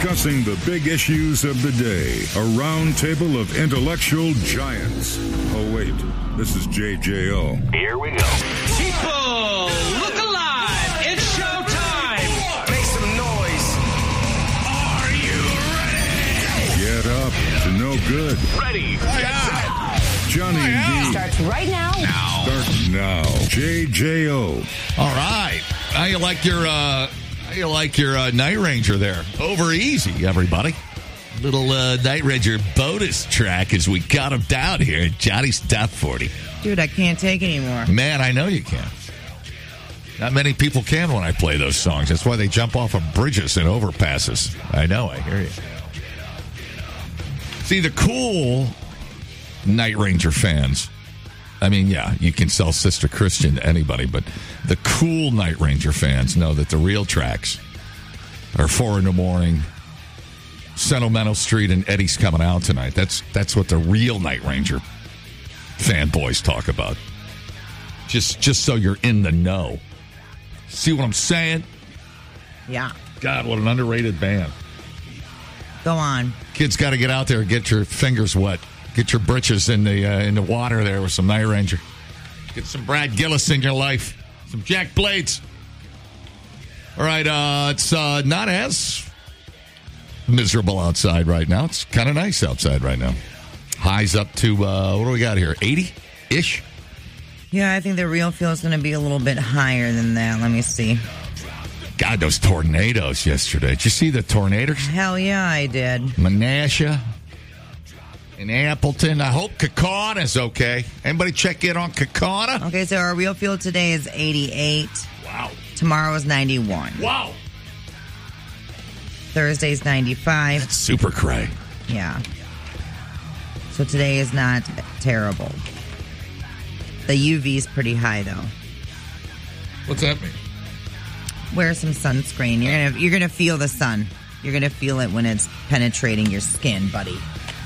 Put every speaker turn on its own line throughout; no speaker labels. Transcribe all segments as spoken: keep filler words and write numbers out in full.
discussing the big issues of the day. A round table of intellectual giants. Oh, wait. This is J J O.
Here we go.
People, look alive. It's showtime.
Make some noise. Are you ready?
Get up to no good.
Ready.
Yeah. Johnny D.
Starts right now.
Now.
Start now. J J O.
All right. How you like your uh, how you like your uh, Night Ranger there? Over easy, everybody. Little uh, Night Ranger bonus track as we got him down here. Johnny's Top forty.
Dude, I can't take anymore.
Man, I know you can. Not many people can when I play those songs. That's why they jump off of bridges and overpasses. I know, I hear you. See, the cool Night Ranger fans, I mean, yeah, you can sell Sister Christian to anybody, but the cool Night Ranger fans know that the real tracks are four in the morning, Sentimental Street, and Eddie's Coming Out Tonight. That's that's what the real Night Ranger fanboys talk about. Just just so you're in the know. See what I'm saying?
Yeah.
God, what an underrated band.
Go on.
Kids got to get out there and get your fingers wet. Get your britches in the uh, in the water there with some Night Ranger. Get some Brad Gillis in your life. Some Jack Blades. All right, uh, it's uh, not as miserable outside right now. It's kind of nice outside right now. Highs up to, uh, what do we got here, eighty-ish?
Yeah, I think the real feel is going to be a little bit higher than that. Let me see.
God, those tornadoes yesterday. Did you see the tornadoes?
Hell yeah, I did.
Menasha in Appleton. I hope Kaukauna okay. Anybody check in on Kaukauna?
Okay, so our real feel today is eighty-eight.
Wow.
Tomorrow is ninety-one.
Wow.
Thursday's ninety-five.
That's super cray.
Yeah. So today is not terrible. The U V's pretty high, though.
What's that mean?
Wear some sunscreen. You're gonna you're gonna feel the sun. You're gonna feel it when it's penetrating your skin, buddy.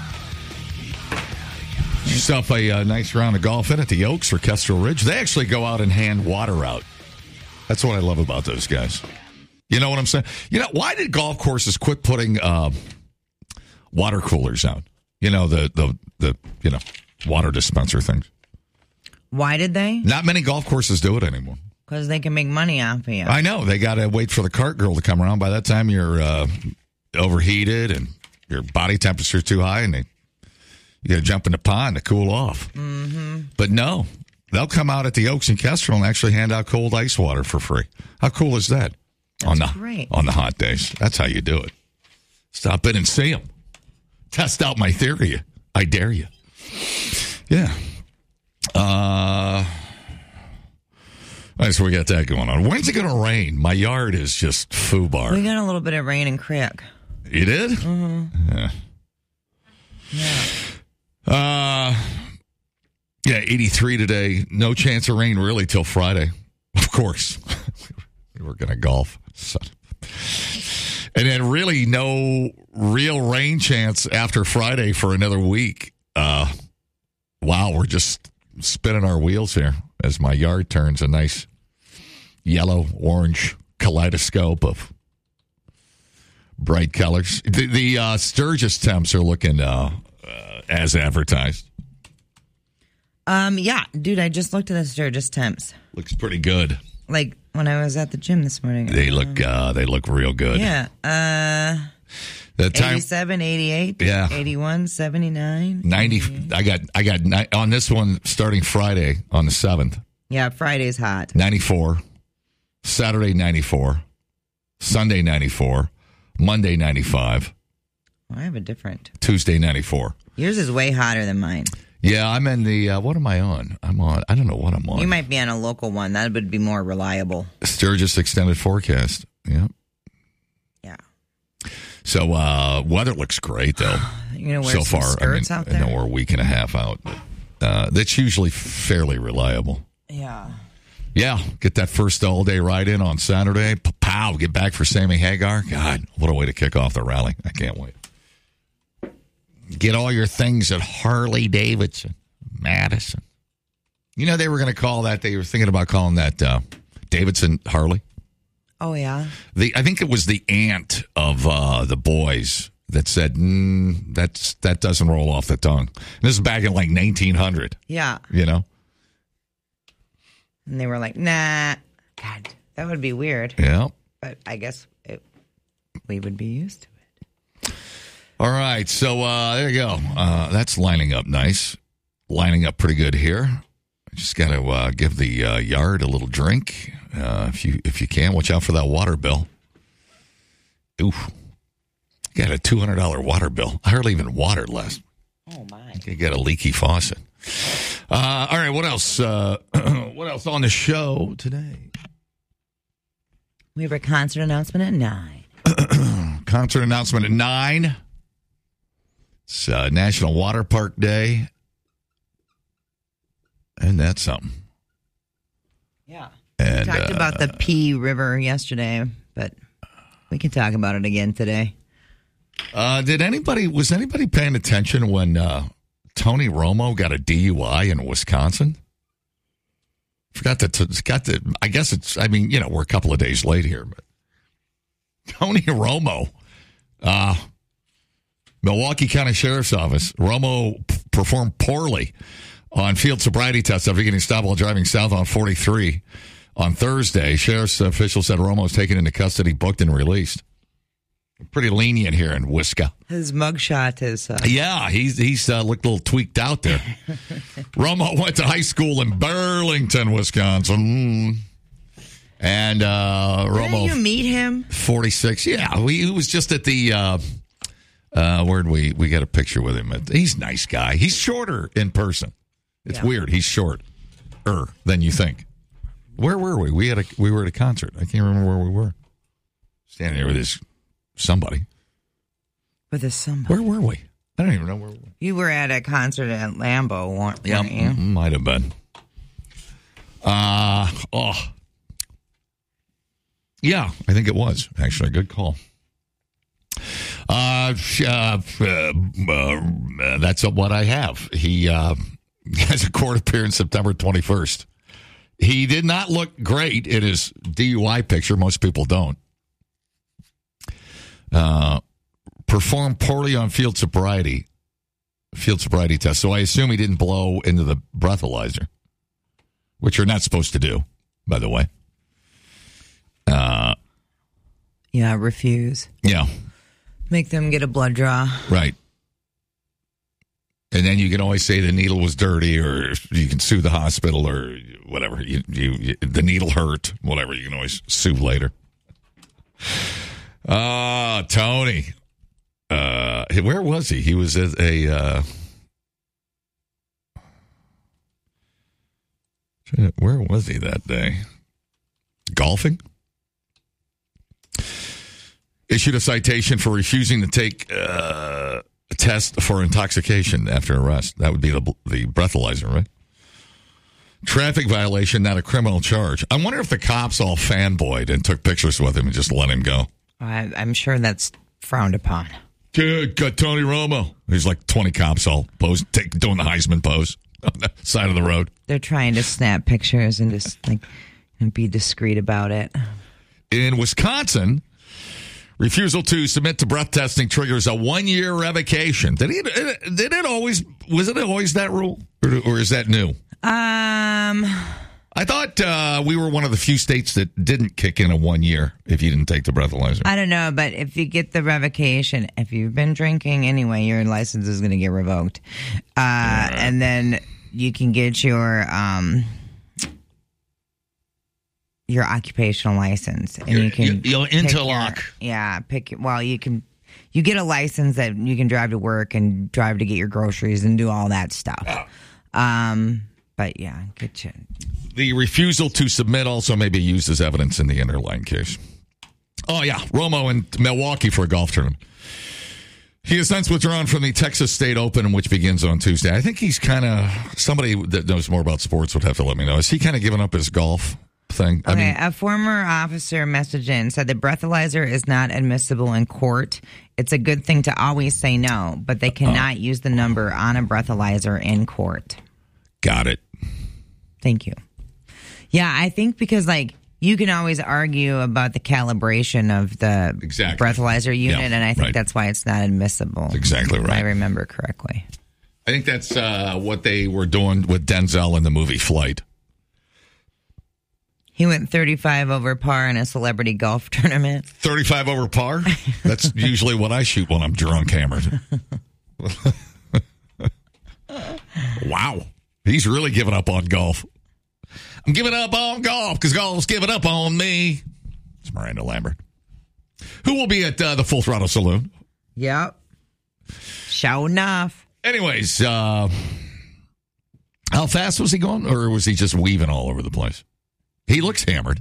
Yourself a uh, nice round of golf in at the Oaks or Kestrel Ridge. They actually go out and hand water out. That's what I love about those guys. You know what I'm saying? You know, why did golf courses quit putting uh, water coolers out? You know, the, the, the, you know, water dispenser things.
Why did they?
Not many golf courses do it anymore.
Because they can make money off of you.
I know. They got to wait for the cart girl to come around. By that time, you're uh, overheated and your body temperature's too high, and they, you got to jump in the pond to cool off.
Mm-hmm.
But no, they'll come out at the Oaks and Kestrel and actually hand out cold ice water for free. How cool is that?
That's
on the,
great.
On the hot days. That's how you do it. Stop in and see them. Test out my theory. I dare you. Yeah. Uh, so we got that going on. When's it going to rain? My yard is just foobar.
We got a little bit of rain and crack.
You did?
Mm-hmm.
Yeah.
Yeah.
Uh, yeah, eighty-three today. No chance of rain really till Friday. Of course. We were going to golf. So. And then really no real rain chance after Friday for another week. Uh, wow, we're just spinning our wheels here as my yard turns a nice yellow-orange kaleidoscope of bright colors. The, the uh, Sturgis temps are looking uh, uh, as advertised.
Um, yeah, dude, I just looked at the Sturgis temps.
Looks pretty good.
Like when I was at the gym this morning.
They look uh, they look real good.
Yeah. Uh,
the time,
eighty-seven, eighty-eight,
yeah.
eighty-one, seventy-nine.
ninety. I got I got on this one starting Friday on the seventh.
Yeah, Friday's hot.
ninety-four. Saturday ninety-four. Sunday ninety-four. Monday ninety-five.
I have a different.
Tuesday ninety-four.
Yours is way hotter than mine.
Yeah, I'm in the, uh, what am I on? I'm on, I don't know what I'm on.
You might be on a local one. That would be more reliable.
Sturgis extended forecast. Yep.
Yeah.
So, uh, weather looks great, though.
You know, wear
so
some
far,
skirts
I mean,
out there?
I know we're a week and a half out. But, uh, that's usually fairly reliable.
Yeah.
Yeah, get that first all-day ride in on Saturday. Pow, get back for Sammy Hagar. God, what a way to kick off the rally. I can't wait. Get all your things at Harley-Davidson, Madison. You know, they were going to call that, they were thinking about calling that uh, Davidson Harley.
Oh, yeah?
The I think it was the aunt of uh, the boys that said, mm, that's, that doesn't roll off the tongue. And this is back in like nineteen hundred.
Yeah.
You know?
And they were like, nah. God, that would be weird.
Yeah.
But I guess it, we would be used to it.
All right. So uh, there you go. Uh, that's lining up nice. Lining up pretty good here. Just got to uh, give the uh, yard a little drink uh, if you if you can. Watch out for that water bill. Oof. Got a two hundred dollars water bill. I hardly even watered last.
Oh, my.
You got a leaky faucet. Uh, all right. What else? Uh, what else on the show today?
We have a concert announcement at nine.
Concert announcement at nine. It's uh, National Water Park Day. And that's something.
Yeah.
And,
we talked
uh,
about the P River yesterday, but we can talk about it again today.
Uh, did anybody, was anybody paying attention when uh, Tony Romo got a D U I in Wisconsin? Forgot to, to, got to, I guess it's, I mean, you know, we're a couple of days late here, but Tony Romo, uh, Milwaukee County Sheriff's Office, Romo p- performed poorly on field sobriety tests after getting stopped while driving south on forty-three on Thursday. Sheriff's officials said Romo was taken into custody, booked, and released. Pretty lenient here in Wisca.
His mugshot is... Uh...
Yeah, he's he's uh, looked a little tweaked out there. Romo went to high school in Burlington, Wisconsin. And uh, Romo...
Did you meet him?
forty-six. Yeah, we, he was just at the... Uh, uh, where'd we... We got a picture with him. He's a nice guy. He's shorter in person. It's
yeah.
weird. He's shorter than you think. Where were we? We had a we were at a concert. I can't remember where we were. Standing there with this somebody.
With a somebody.
Where were we? I don't even know where we were.
You were at a concert at Lambeau, weren't
yeah,
you? Yeah,
might have been. Uh, oh. Yeah, I think it was. Actually, a good call. Uh, uh, uh, uh that's what I have. He uh, has a court appearance September twenty-first. He did not look great in his D U I picture. Most people don't. Uh, performed poorly on field sobriety, field sobriety test. So I assume he didn't blow into the breathalyzer, which you're not supposed to do, by the way. Uh,
yeah, refuse.
Yeah.
Make them get a blood draw.
Right. And then you can always say the needle was dirty, or you can sue the hospital, or whatever. You, you, you the needle hurt, whatever. You can always sue later. Ah, uh, Tony. Uh, where was he? He was at a. Uh, where was he that day? Golfing? Issued a citation for refusing to take uh, a test for intoxication after arrest. That would be the the breathalyzer, right? Traffic violation, not a criminal charge. I wonder if the cops all fanboyed and took pictures with him and just let him go.
I, I'm sure that's frowned upon.
Dude, got Tony Romo. There's like twenty cops all pose, take, doing the Heisman pose on the side of the road.
They're trying to snap pictures and just like and be discreet about it.
In Wisconsin, refusal to submit to breath testing triggers a one-year revocation. Did it? Did it always? Was it always that rule, or, or is that new?
Um,
I thought uh, we were one of the few states that didn't kick in a one year if you didn't take the breathalyzer.
I don't know, but if you get the revocation, if you've been drinking anyway, your license is going to get revoked, uh, right. And then you can get your um. your occupational license, and
your,
you can
your interlock.
Your, yeah, pick. Well, you can you get a license that you can drive to work and drive to get your groceries and do all that stuff. Oh. Um, but yeah, get you.
The refusal to submit also may be used as evidence in the Interline case. Oh yeah, Romo in Milwaukee for a golf tournament. He has since withdrawn from the Texas State Open, which begins on Tuesday. I think he's kind of somebody that knows more about sports would have to let me know. Is he kind of giving up his golf thing?
Okay,
I mean,
a former officer messaged in, said the breathalyzer is not admissible in court. It's a good thing to always say no, but they cannot uh, use the number on a breathalyzer in court.
Got it.
Thank you. Yeah, I think because, like, You can always argue about the calibration of the
Exactly.
breathalyzer unit,
Yeah,
and I think
right.
that's why it's not admissible.
That's exactly
If
right.
I remember correctly.
I think that's uh, what they were doing with Denzel in the movie Flight.
He went thirty-five over par in a celebrity golf tournament.
thirty-five over par? That's usually what I shoot when I'm drunk hammered. Wow. He's really giving up on golf. I'm giving up on golf because golf's giving up on me. It's Miranda Lambert. Who will be at uh, the Full Throttle Saloon?
Yep. Sure enough.
Anyways, uh, how fast was he going? Or was he just weaving all over the place? He looks hammered.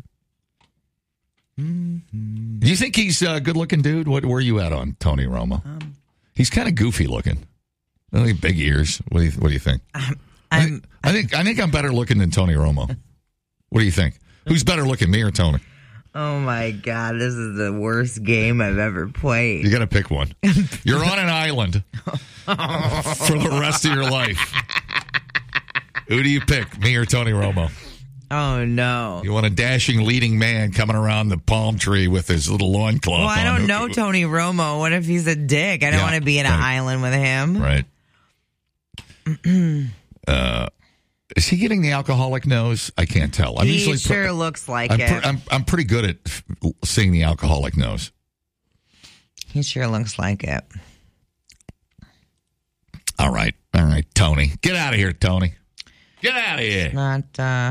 Mm-hmm. Do you think he's a good-looking dude? What, where are you at on Tony Romo? Um, he's kind of goofy looking. I think big ears. What do you What do you think?
I'm,
I, think, I think I think I'm better looking than Tony Romo. What do you think? Who's better looking, me or Tony?
Oh my God, this is the worst game I've ever played.
You got to pick one. You're on an island for the rest of your life. Who do you pick, me or Tony Romo?
Oh no!
You want a dashing leading man coming around the palm tree with his little loincloth.
Well, I
on.
don't know Tony Romo. What if he's a dick? I don't
Yeah,
want to be in an
right.
island with him.
Right. uh, is he getting the alcoholic nose? I can't tell. I'm
He
usually
sure
pre-
looks like
I'm,
it.
pre- I'm I'm pretty good at f- seeing the alcoholic nose.
He sure looks like it.
All right, all right, Tony, get out of here, Tony. Get out of here.
Not, uh,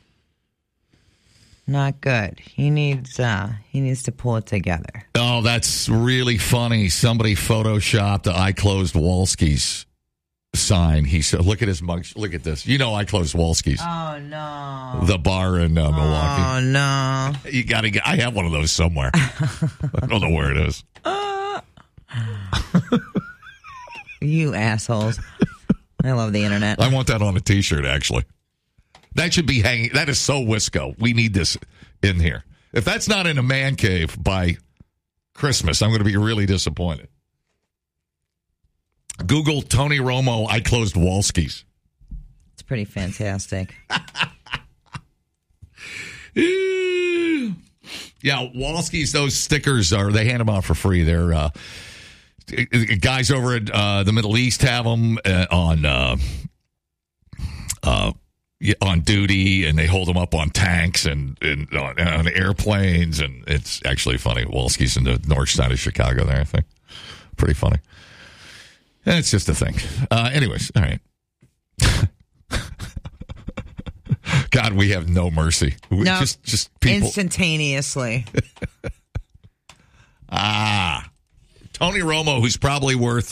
not good. He needs, uh, he needs to pull it together.
Oh, that's really funny. Somebody photoshopped the I Closed Walski's sign. He said, look at his mug. Look at this. You know I Closed Walski's.
Oh no!
The bar in uh, Milwaukee.
Oh no!
You got to get. I have one of those somewhere. I don't know where it is.
You assholes! I love the internet.
I want that on a T-shirt. Actually, that should be hanging. That is so Wisco. We need this in here. If that's not in a man cave by Christmas, I'm going to be really disappointed. Google Tony Romo. I Closed Walski's.
It's pretty fantastic.
Yeah, Walski's, those stickers are, they hand them out for free. They're, uh, guys over at uh, the Middle East have them uh, on, uh, uh, on duty, and they hold them up on tanks and, and on, on airplanes, and it's actually funny. Walski's in the north side of Chicago there, I think. Pretty funny. And it's just a thing. Uh, anyways, all right. God, we have no mercy. We
No,
just, just people.
instantaneously.
Ah, Tony Romo, who's probably worth.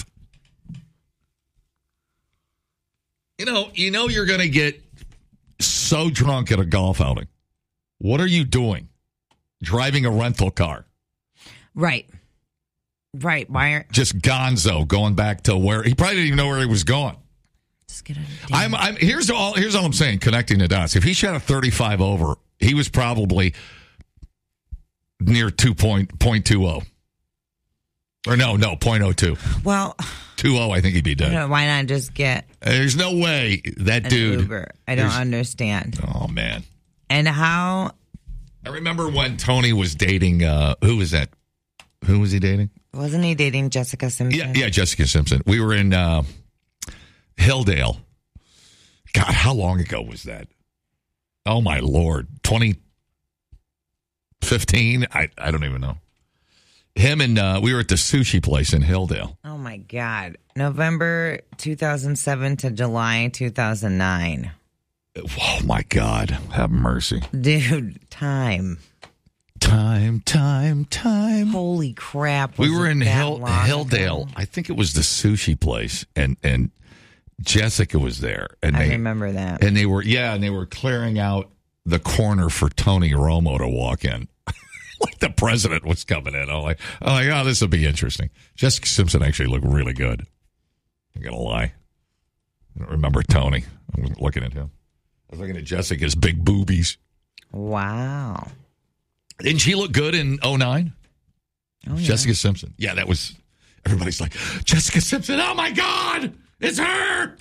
You know, you know, you're going to get so drunk at a golf outing. What are you doing? Driving a rental car.
Right. Right. Why aren't
Just gonzo going back to where he probably didn't even know where he was going.
just get a
I'm, I'm here's all here's all I'm saying. Connecting the dots. If he shot a thirty-five over, he was probably near two point point two oh. Or no, no, point oh two.
well?
two oh, I think he'd be
You
dead.
know, why not just get
There's no way that
an
dude.
Uber? I don't
there's-
understand.
Oh man,
And how?
I remember when Tony was dating. Uh, who was that? Who was he dating?
Wasn't he dating Jessica Simpson?
Yeah, yeah, Jessica Simpson. We were in uh, Hilldale. God, how long ago was that? Oh my Lord, twenty fifteen. I I don't even know. Him and uh, we were at the sushi place in Hilldale.
Oh my God! November two thousand seven to July two thousand nine.
Oh my God, have mercy.
Dude, time.
Time, time, time.
Holy crap!
We
was
were
it
in
that
Hill,
long
Hilldale.
ago?
I think it was the sushi place, and and Jessica was there, and
I
they
remember that.
and they were yeah, and they were clearing out the corner for Tony Romo to walk in, like the president was coming in. I'm like, I'm like, oh, this will be interesting. Jessica Simpson actually looked really good. I'm gonna lie. I don't remember Tony. I was looking at him. I was looking at Jessica's big boobies.
Wow.
Didn't she look good in oh nine?
Oh, yeah.
Jessica Simpson. Yeah, that was, everybody's like, Jessica Simpson, oh my God, it's her.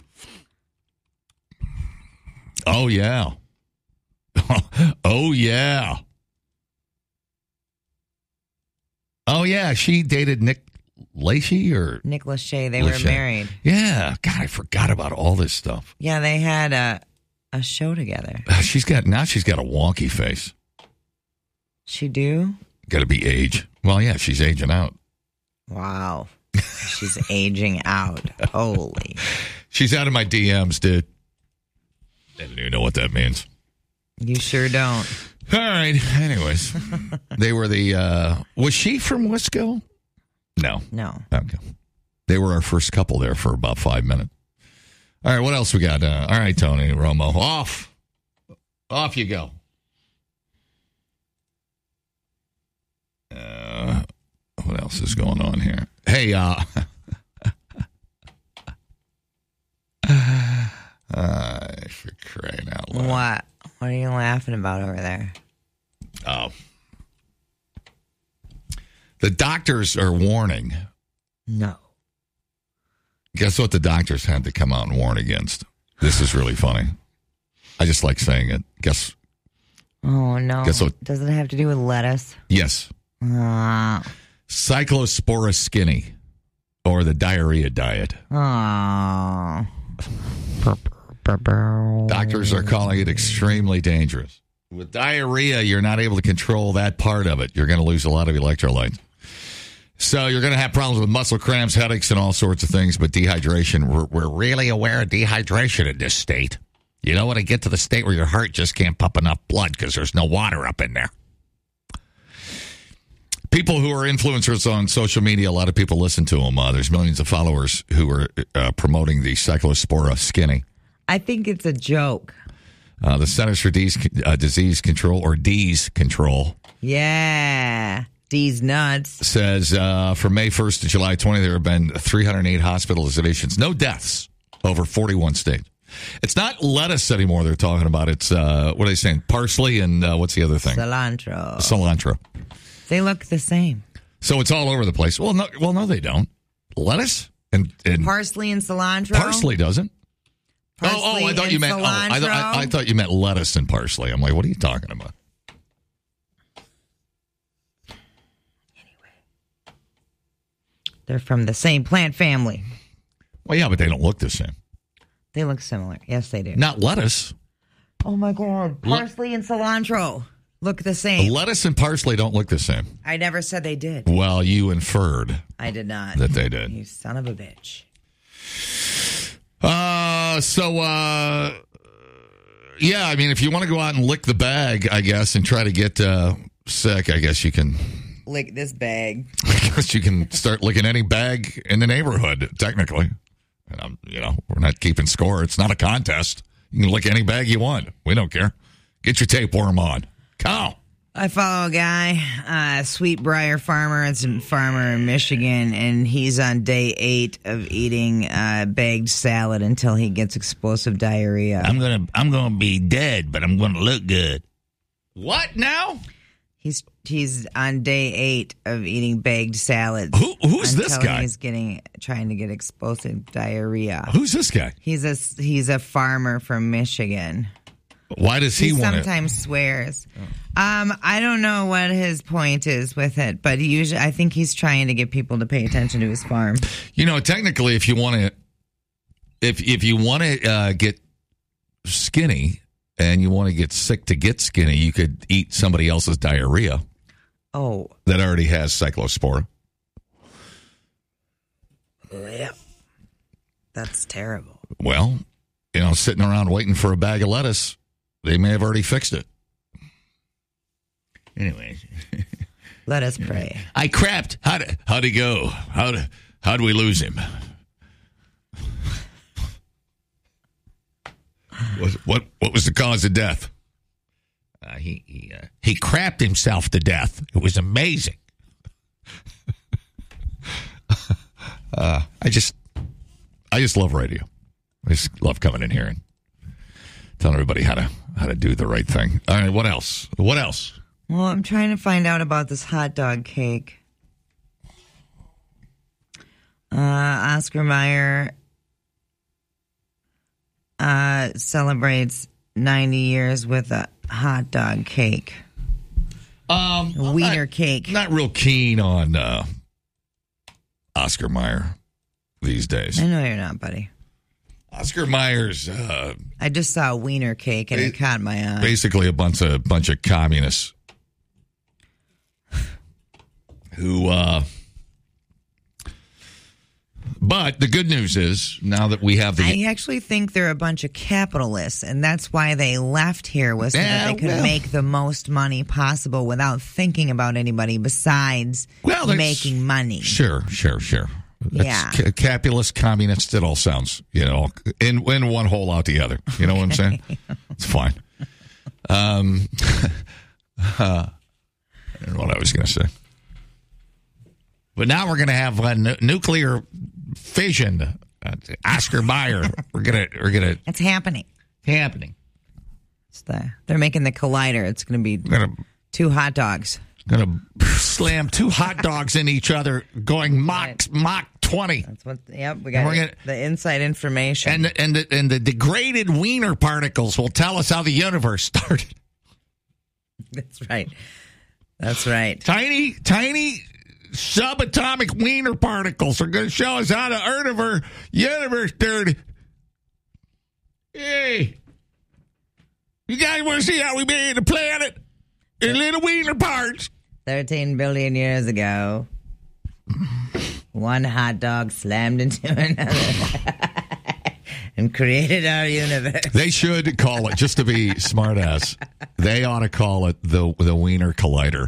Oh, yeah. Oh, yeah. Oh, yeah. She dated Nick Lachey or
Nick Lachey. They
Lachey.
were married.
Yeah. God, I forgot about all this stuff.
Yeah, they had a a show together.
She's got now. She's got a wonky face.
She do?
Got to be age. Well, yeah, she's aging out.
Wow. She's aging out. Holy.
She's out of my D Ms, dude. I don't even know what that means.
You sure don't.
All right. Anyways, they were the. Uh, was she from Wisco? No.
No.
Okay. They were our first couple there for about five minutes. All right. What else we got? Uh, all right, Tony Romo. Off. Off you go. Uh, what else is going on here? Hey, uh, uh, for crying out loud.
What? What are you laughing about over there?
Oh. The doctors are warning.
No.
Guess what the doctors had to come out and warn against? This is really funny. I just like saying it. Guess.
Oh, no.
Guess what?
Does it have to do with lettuce?
Yes.
Uh,
Cyclospora skinny, or the diarrhea diet.
oh.
Doctors are calling it extremely dangerous. With diarrhea, you're not able to control that part of it. You're going to lose a lot of electrolytes. So you're going to have problems with muscle cramps, headaches, and all sorts of things. But dehydration, we're, we're really aware of dehydration in this state. You don't want to get to the state where your heart just can't pump enough blood because there's no water up in there. People who are influencers on social media, a lot of people listen to them. Uh, there's millions of followers who are uh, promoting the Cyclospora skinny.
I think it's a joke.
Uh, the Centers for D's, uh, Disease Control, or D's Control,
Yeah. D's nuts.
says uh, from May first to July twentieth, there have been three hundred eight hospitalizations, no deaths, over forty-one states. It's not lettuce anymore they're talking about. It's, uh, what are they saying, parsley and uh, what's the other thing?
Cilantro.
Cilantro.
They look the same.
So it's all over the place. Well, no, well, no, they don't. Lettuce and, and
Parsley and cilantro.
parsley doesn't.
Parsley
oh, oh, I thought
and
you meant. Oh, I, th- I, I thought you meant lettuce and parsley. I'm like, what are you talking about?
They're from the same plant family.
Well, yeah, but they don't look the same.
They look similar. Yes, they do.
Not lettuce.
Oh, my God. Parsley and cilantro look the same.
Lettuce and parsley don't look the same.
I never said they did.
Well, you inferred
I did not.
that they did.
You son of a bitch.
Uh, so, uh, yeah, I mean, if you want to go out and lick the bag, I guess, and try to get uh, sick, I guess you can.
Lick this bag.
I guess you can start licking any bag in the neighborhood, technically. And I'm, you know, we're not keeping score. It's not a contest. You can lick any bag you want. We don't care. Get your tapeworm on. Come on.
I follow a guy, uh, Sweet Briar Farmer. It's a farmer in Michigan, and he's on day eight of eating uh, bagged salad until he gets explosive diarrhea.
I'm gonna I'm gonna be dead, but I'm gonna look good.
What now?
He's he's on day eight of eating bagged salads.
Who who's
until
this guy?
He's getting trying to get explosive diarrhea.
Who's this guy?
He's a he's a farmer from Michigan.
Why does he,
He
want it?
sometimes swears. Um, I don't know what his point is with it, but he usually I think he's trying to get people to pay attention to his farm.
You know, technically, if you want to, if if you want to uh, get skinny and you want to get sick to get skinny, you could eat somebody else's diarrhea
Oh,
that already has cyclospora.
yeah. That's terrible.
Well, you know, sitting around waiting for a bag of lettuce, they may have already fixed it.
Anyway,
Let us pray.
I crapped. How'd, how'd he go? How'd, how'd we lose him? What, what, what was the cause of death?
uh, he he, uh, he crapped himself to death. It was amazing.
uh, I just, I just love radio. I just love coming in here and telling everybody how to how to do the right thing. All right, what else? What else?
Well, I'm trying to find out about this hot dog cake. Uh, Oscar Mayer uh, celebrates ninety years with a hot dog cake.
Um, I'm
Wiener
not,
cake.
Not real keen on uh, Oscar Mayer these days.
I know you're not, buddy.
Oscar Mayer's uh,
I just saw a wiener cake and it, it caught my eye.
Basically, a bunch of bunch of communists who. Uh, but the good news is now that we have the.
I actually think they're a bunch of capitalists, and that's why they left here was so
Yeah,
that they could
well.
make the most money possible without thinking about anybody besides
Well, there's-
making money.
Sure, sure, sure. That's
Yeah.
ca- capitalist, communist, it all sounds, you know, in, in one hole out the other. You know what I'm saying? It's fine. Um, uh, I don't know what I was going to say. But now we're going to have a nu- nuclear fission. Uh, Oscar Mayer. We're going to, we're going to,
It's happening.
happening.
It's the, they're making the collider. It's going to be
We're going to,
two hot dogs.
going to slam two hot dogs in each other going Mach,
Right.
Mach twenty.
That's what. Yep, we
And
got
we're gonna-
the inside information.
And the, and the, and the degraded wiener particles will tell us how the universe started.
That's right. That's right.
Tiny, tiny subatomic wiener particles are going to show us how the universe, universe started. Hey, you guys want to see how we made the planet in little wiener parts?
Thirteen billion years ago, one hot dog slammed into another and created our universe.
They should call it, just to be smartass, they ought to call it the the Wiener Collider.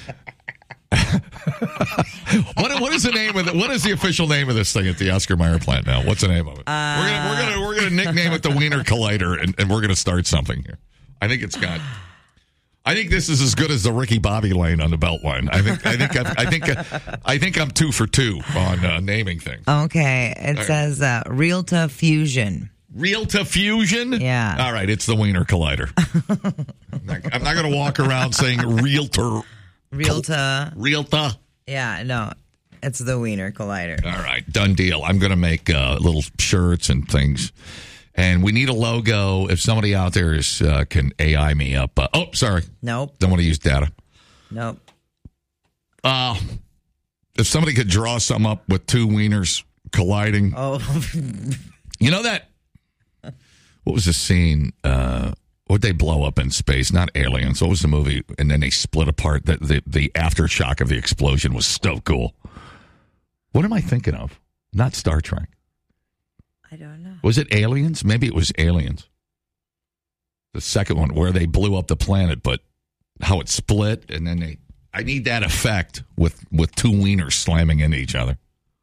what what is the name of the, what is the official name of this thing at the Oscar Mayer plant now? What's the name of it? Uh, we're gonna we're gonna we're gonna nickname it the Wiener Collider, and, and we're gonna start something here. I think it's got. I think this is as good as the Ricky Bobby lane on the Beltline. I think I think I've, I think I think I'm two for two on uh, naming things.
Okay, it
right.
says uh, Realta Fusion.
Realta Fusion?
Yeah.
All right, it's the Wiener Collider. I'm not, I'm not going to walk around saying Realtor.
Realta.
Realta.
Yeah, no, it's the Wiener Collider.
All right, done deal. I'm going to make uh, little shirts and things. And we need a logo. If somebody out there is uh, can A I me up. Uh, oh, sorry.
Nope.
Don't want to use data.
Nope.
Uh, if somebody could draw something up with two wieners colliding.
Oh.
You know that? What was the scene? Uh, what did they blow up in space? Not Aliens. What was the movie? And then they split apart. The, the, the aftershock of the explosion was so cool. What am I thinking of? Not Star Trek.
I don't know.
Was it Aliens? Maybe it was Aliens. The second one where they blew up the planet, but how it split, and then they. I need that effect with, with two wieners slamming into each other.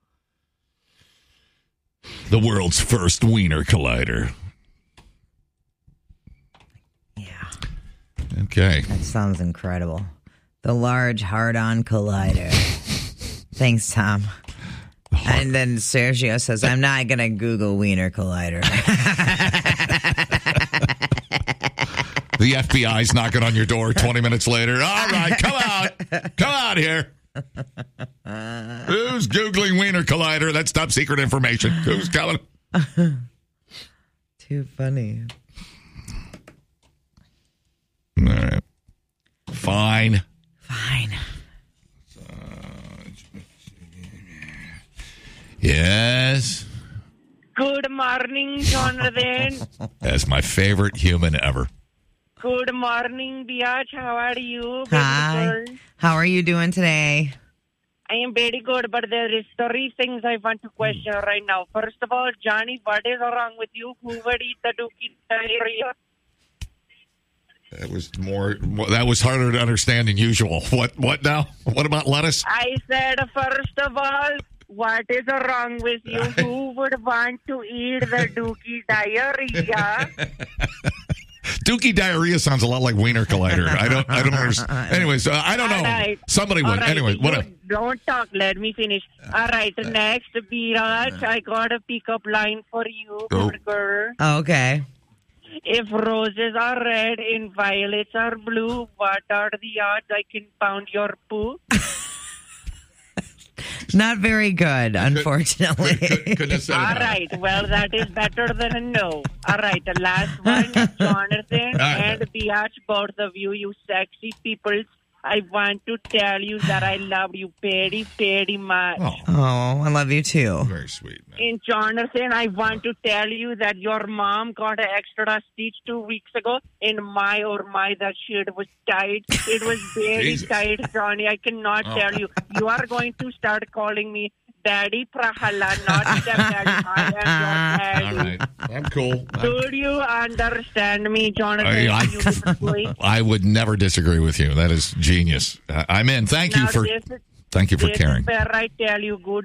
The world's first wiener collider.
Yeah.
Okay.
That sounds incredible. The Large Hard-On Collider. Thanks, Tom. And then Sergio says, I'm not going to Google Wiener Collider.
The F B I's knocking on your door twenty minutes later. All right, come out. Come out here. Who's Googling Wiener Collider? That's top secret information. Who's coming?
Too funny.
All right. Fine.
Fine.
Yes.
Good morning, Jonathan.
That's my favorite human ever.
Good morning, Biatch. How are you?
Hi.
Girl?
How are you doing today?
I am very good, but there is three things I want to question right now. First of all, Johnny, what is wrong with you? Who would eat the dookie diarrhea?
That was more. That was harder to understand than usual. What? What now? What about lettuce?
I said, first of all, what is wrong with you? Who would want to eat the dookie diarrhea?
Dookie diarrhea sounds a lot like Wiener Collider. I don't. I don't understand. Anyways, uh, I don't know.
All right.
Somebody
All
would.
right.
Anyway,
You
whatever.
Don't talk. Let me finish. All right. Next, Biraj, I got a pickup line for you,
Go.
good girl.
Oh, okay.
If roses are red and violets are blue, what are the odds I can pound your poo?
Not very good, unfortunately.
Could, could, could have said it
All
better.
right. Well, that is better than a no. All right. The last one, Jonathan
right.
and Biatch, both of you, you sexy people. I want to tell you that I love you very, very much.
Oh,
Oh, I love you too.
very sweet, man.
And Jonathan, I want to tell you that your mom got an extra stitch two weeks ago, and my or my that shit was tight. It was very
Jesus.
tight, Johnny. I cannot
Oh.
tell you. You are going to start calling me Daddy Prahalad, not Stepdaddy. I am
All
your daddy.
right. I'm cool.
Do you understand me, Jonathan?
I- I-
You little boy?
I would never disagree with you. That is genius. Uh, I'm in. Thank you
Now
for
this is-
thank you for
this
caring.
is where I tell you good